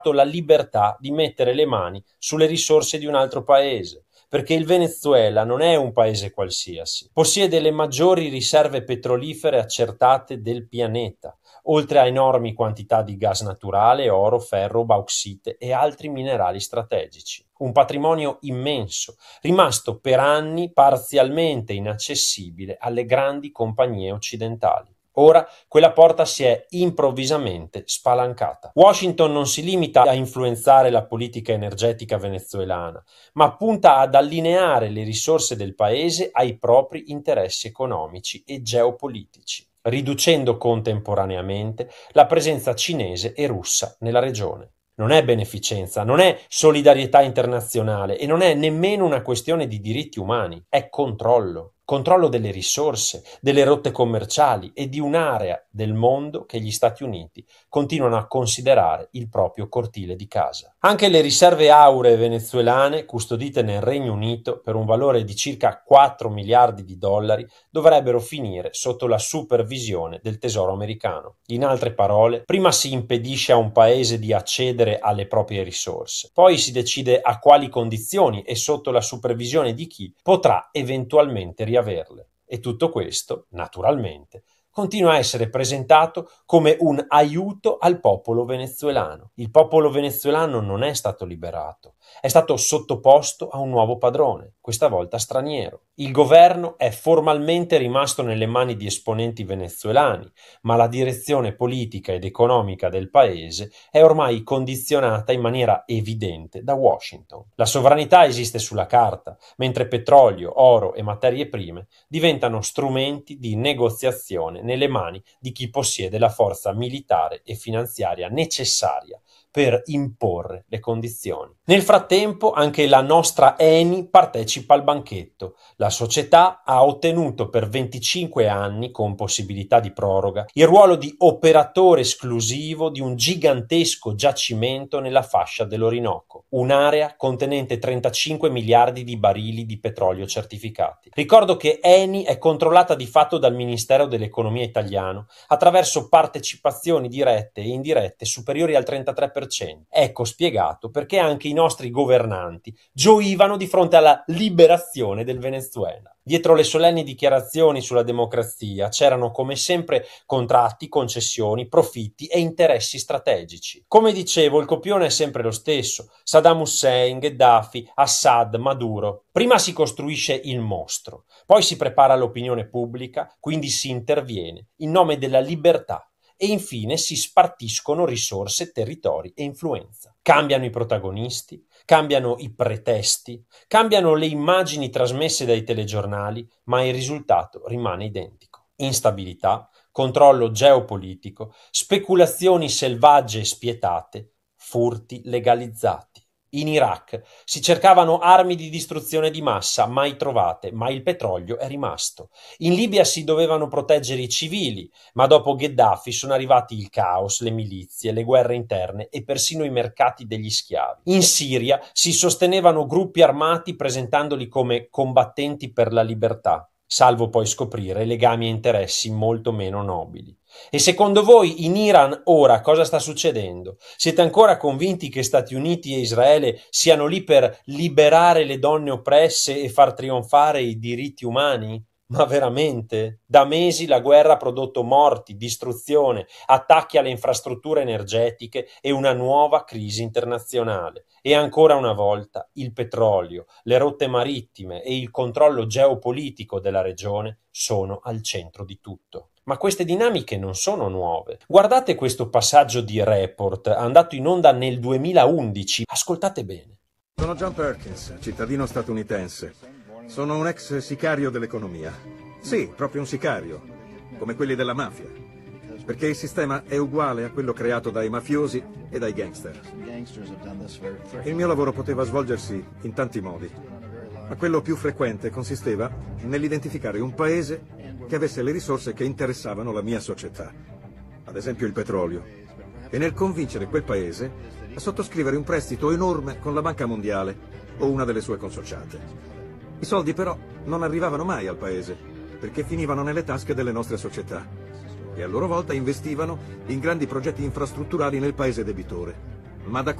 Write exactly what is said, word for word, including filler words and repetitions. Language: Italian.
la libertà di mettere le mani sulle risorse di un altro paese, perché il Venezuela non è un paese qualsiasi. Possiede le maggiori riserve petrolifere accertate del pianeta, oltre a enormi quantità di gas naturale, oro, ferro, bauxite e altri minerali strategici. Un patrimonio immenso, rimasto per anni parzialmente inaccessibile alle grandi compagnie occidentali. Ora quella porta si è improvvisamente spalancata. Washington non si limita a influenzare la politica energetica venezuelana, ma punta ad allineare le risorse del paese ai propri interessi economici e geopolitici, riducendo contemporaneamente la presenza cinese e russa nella regione. Non è beneficenza, non è solidarietà internazionale e non è nemmeno una questione di diritti umani, è controllo. Controllo delle risorse, delle rotte commerciali e di un'area del mondo che gli Stati Uniti continuano a considerare il proprio cortile di casa. Anche le riserve auree venezuelane, custodite nel Regno Unito per un valore di circa quattro miliardi di dollari, dovrebbero finire sotto la supervisione del Tesoro americano. In altre parole, prima si impedisce a un paese di accedere alle proprie risorse, poi si decide a quali condizioni e sotto la supervisione di chi potrà eventualmente riaverle. E tutto questo, naturalmente, continua a essere presentato come un aiuto al popolo venezuelano. Il popolo venezuelano non è stato liberato, è stato sottoposto a un nuovo padrone, questa volta straniero. Il governo è formalmente rimasto nelle mani di esponenti venezuelani, ma la direzione politica ed economica del paese è ormai condizionata in maniera evidente da Washington. La sovranità esiste sulla carta, mentre petrolio, oro e materie prime diventano strumenti di negoziazione nelle mani di chi possiede la forza militare e finanziaria necessaria per imporre le condizioni. Nel frattempo anche la nostra Eni partecipa al banchetto. La società ha ottenuto per venticinque anni, con possibilità di proroga, il ruolo di operatore esclusivo di un gigantesco giacimento nella fascia dell'Orinoco, un'area contenente trentacinque miliardi di barili di petrolio certificati. Ricordo che Eni è controllata di fatto dal Ministero dell'Economia italiano attraverso partecipazioni dirette e indirette superiori al trentatré per cento. Ecco spiegato perché anche i nostri governanti gioivano di fronte alla liberazione del Venezuela. Dietro le solenni dichiarazioni sulla democrazia c'erano come sempre contratti, concessioni, profitti e interessi strategici. Come dicevo, il copione è sempre lo stesso: Saddam Hussein, Gheddafi, Assad, Maduro. Prima si costruisce il mostro, poi si prepara l'opinione pubblica, quindi si interviene in nome della libertà e infine si spartiscono risorse, territori e influenza. Cambiano i protagonisti, cambiano i pretesti, cambiano le immagini trasmesse dai telegiornali, ma il risultato rimane identico. Instabilità, controllo geopolitico, speculazioni selvagge e spietate, furti legalizzati. In Iraq si cercavano armi di distruzione di massa mai trovate, ma il petrolio è rimasto. In Libia si dovevano proteggere i civili, ma dopo Gheddafi sono arrivati il caos, le milizie, le guerre interne e persino i mercati degli schiavi. In Siria si sostenevano gruppi armati presentandoli come combattenti per la libertà, salvo poi scoprire legami e interessi molto meno nobili. E secondo voi in Iran ora cosa sta succedendo? Siete ancora convinti che Stati Uniti e Israele siano lì per liberare le donne oppresse e far trionfare i diritti umani? Ma veramente? Da mesi la guerra ha prodotto morti, distruzione, attacchi alle infrastrutture energetiche e una nuova crisi internazionale. E ancora una volta il petrolio, le rotte marittime e il controllo geopolitico della regione sono al centro di tutto. Ma queste dinamiche non sono nuove. Guardate questo passaggio di Report, andato in onda nel duemilaundici. Ascoltate bene. Sono John Perkins, cittadino statunitense. Sono un ex sicario dell'economia. Sì, proprio un sicario, come quelli della mafia. Perché il sistema è uguale a quello creato dai mafiosi e dai gangster. Il mio lavoro poteva svolgersi in tanti modi, ma quello più frequente consisteva nell'identificare un paese che avesse le risorse che interessavano la mia società, ad esempio il petrolio, e nel convincere quel paese a sottoscrivere un prestito enorme con la Banca Mondiale o una delle sue consociate. I soldi però non arrivavano mai al paese, perché finivano nelle tasche delle nostre società, e a loro volta investivano in grandi progetti infrastrutturali nel paese debitore. Ma da